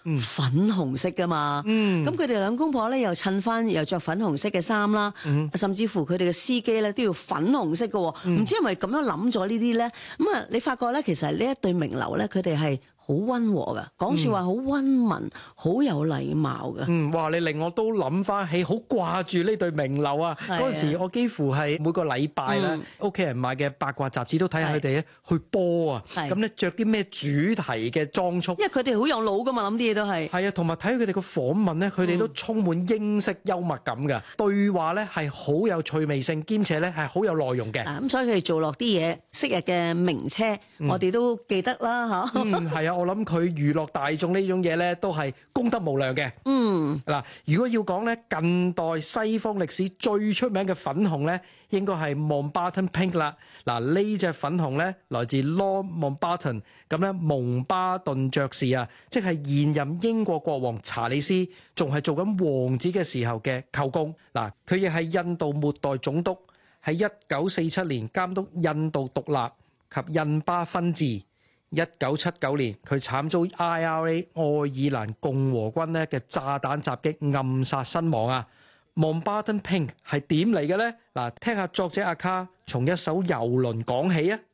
粉紅色噶嘛。咁佢哋兩公婆咧又襯翻又着粉紅色嘅衫啦，甚至乎佢哋嘅司機咧都要粉紅色嘅。唔知係咪咁樣諗咗呢啲咧？咁啊，你發覺咧，其實呢一對名流咧，佢哋係好溫和噶，講說話好溫文，好有禮貌噶。 哇！你令我都諗翻起，好掛住呢對名流啊！嗰陣時我幾乎係每個禮拜咧，屋企人買嘅八卦雜誌都睇下佢哋咧去波啊。咁咧着啲咩主題嘅裝束？ 因為佢哋好有腦噶嘛，諗啲嘢都係。係啊，同埋睇佢哋個訪問咧，佢哋都充滿英式幽默感嘅，對話咧係好有趣味性，兼且咧係好有內容嘅。 咁所以佢哋做落啲嘢，昔日嘅名車，我哋都記得啦嚇。 係啊，我諗佢娛樂大眾呢種嘢咧，都係功德無量嘅。嗱，如果要講咧近代西方歷史最出名嘅粉紅咧，應該係 Mountbatten Pink 啦。嗱，呢隻粉紅咧來自 Lord Mountbatten， 咁咧蒙巴頓爵士啊，即係現任英國國王查理斯仲係做緊王子嘅時候嘅舅公。嗱，佢亦係印度末代總督，喺1947年監督印度獨立及印巴分治。1979年，佢慘遭 IRA 愛爾蘭共和軍咧嘅炸彈襲擊暗殺身亡啊。Mountbatten Pink 係點嚟嘅呢？嗱，聽下作者阿卡從一艘郵輪講起啊。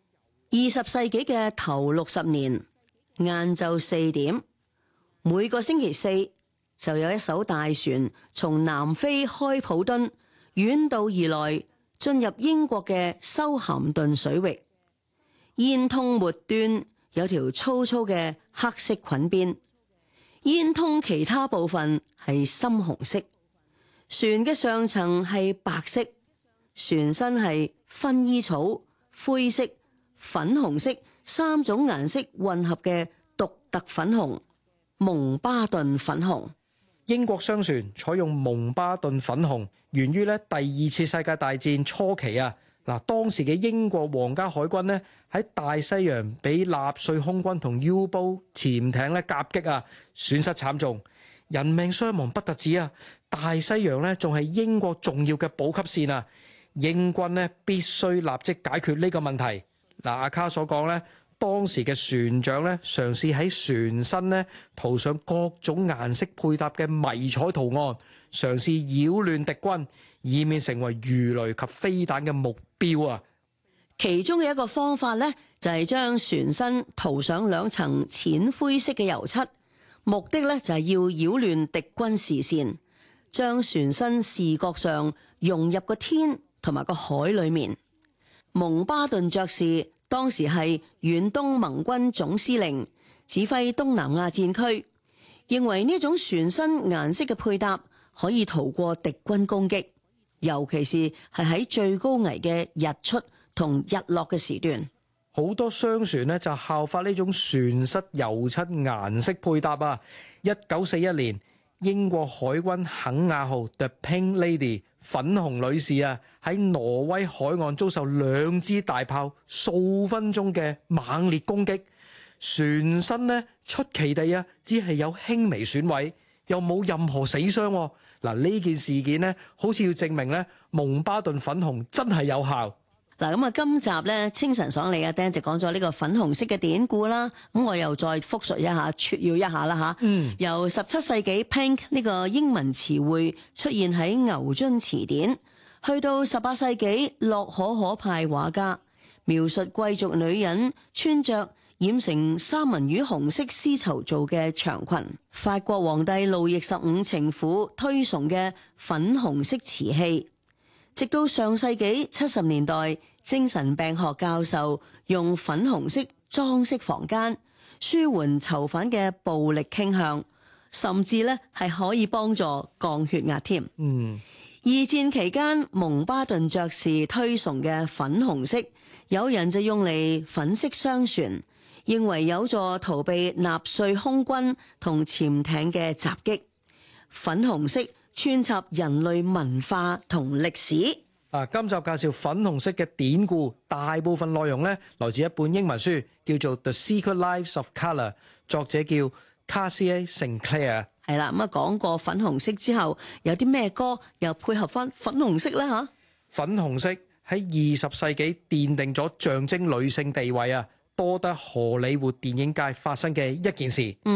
20世紀嘅頭60年，晏晝4點，每個星期四就有一艘大船從南非開普敦遠道而來，進入英國嘅修咸頓水域。煙囪末端有條粗粗嘅黑色裙邊，煙囪其他部分係深紅色。船嘅上層係白色，船身係薰衣草、灰色、粉紅色三種顏色混合嘅獨特粉紅，蒙巴頓粉紅。 英國商船採用蒙巴頓粉紅，源於咧第二次世界大戰初期啊。嗱，當時嘅英國皇家海軍咧喺大西洋俾納粹空軍同 U-boat 潛艇咧夾擊啊，損失慘重，人命傷亡不特止啊！大西洋咧仲係英國重要嘅補給線啊，英軍咧必須立即解決呢個問題。嗱，阿卡所講咧，當時嘅船長咧嘗試喺船身咧塗上各種顏色配搭嘅迷彩圖案，嘗試擾亂敵軍，以免成為魚雷及飛彈嘅目標啊！ 其中嘅一個方法咧，就係將船身塗上2層淺灰色嘅油漆，目的咧就係要擾亂敵軍視線，將船身視覺上融入個天同埋個海裏面。蒙巴頓爵士當時係遠東盟軍總司令，指揮東南亞戰區，認為呢種船身顏色嘅配搭可以逃過敵軍攻擊，尤其是係喺最高危嘅日出同日落嘅時段。 好多商船咧就效法呢種船室油漆顏色配搭啊。1941年，英國海軍肯亞號 The Pink Lady 粉紅女士啊，喺挪威海岸遭受2支大炮數分鐘嘅猛烈攻擊，船身咧出奇地啊，只係有輕微損毀，又冇任何死傷。嗱，呢件事件咧，好似要證明咧，蒙巴頓粉紅真係有效。 嗱，咁啊，今集咧清晨爽利啊 Dan 就講咗呢個粉紅色嘅典故啦。咁我又再複述一下、撮要一下啦吓。由17世紀 Pink 呢個英文詞彙出現喺牛津詞典，去到18世紀洛可派畫家描述貴族女人穿着染成三文魚紅色絲綢做嘅長裙。法國皇帝路易15情婦推崇嘅粉紅色瓷器。直到上世紀70年代，精神病學教授用粉紅色裝飾房間，舒緩囚犯嘅暴力傾向，甚至咧係可以幫助降血壓添。二戰期間，蒙巴頓爵士推崇嘅粉紅色，有人就用嚟粉飾商船，認為有助逃避納粹空軍同潛艇嘅襲擊。粉紅色穿插人類文化同歷史。 今集介紹粉紅色嘅典故，大部分內容咧來自一本英文書，叫做《The Secret Lives of Colour》，作者叫 Cassius Sinclair。 係啦，咁啊講過粉紅色之後，有啲咩歌又配合翻粉紅色咧吓？ 粉紅色喺20世紀奠定咗象徵女性地位啊，多得荷里活電影界發生嘅一件事。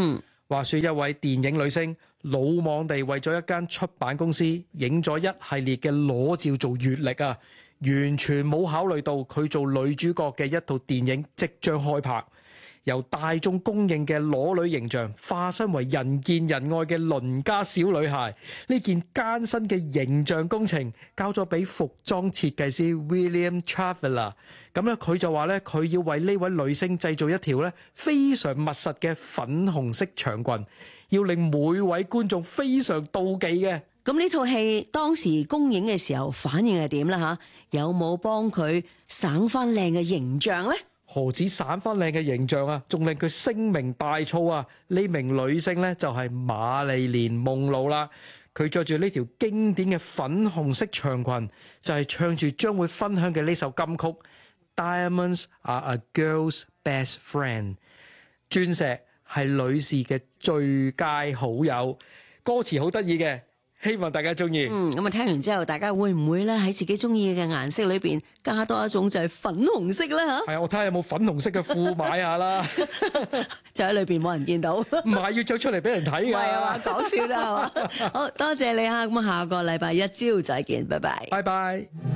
話說一位電影女星魯莽地為咗一間出版公司影咗一系列嘅裸照做月曆啊，完全冇考慮到佢做女主角嘅一套電影即將開拍，由大眾公認嘅裸女形象化身為人見人愛嘅鄰家小女孩。呢件艱辛嘅形象工程交咗俾服裝設計師 William Traveller。咁咧佢就話咧，佢要為呢位女星製造一條咧非常密實嘅粉紅色長裙，要令每位觀眾非常妒忌嘅。 咁呢套戲當時公映嘅時候反應係點啦吓？有冇幫佢省翻靚嘅形象呢？ 何止省翻靚嘅形象啊，仲令佢聲名大噪啊！呢名女星咧就係瑪麗蓮夢露啦。佢着住呢條經典嘅粉紅色長裙，就係唱住將會分享嘅呢首金曲。Diamonds are a girl's best friend。鑽石係女士嘅最佳好友。歌詞好得意嘅，希望大家中意。 咁啊，聽完之後，大家會唔會咧喺自己中意嘅顏色裏邊加多一種就係粉紅色咧吓？係啊，我睇下有冇粉紅色嘅褲買下啦。 就喺裏邊冇人見到， 唔係要着出嚟俾人睇噶。 係啊嘛，講笑啫係嘛。好多謝你啊，咁下個禮拜一朝再見，拜拜。 拜拜。